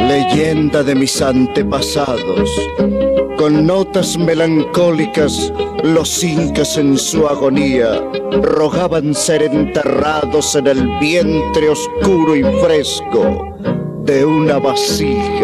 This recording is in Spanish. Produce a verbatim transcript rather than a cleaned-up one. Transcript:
Leyenda de mis antepasados, con notas melancólicas, los incas en su agonía rogaban ser enterrados en el vientre oscuro y fresco de una vasija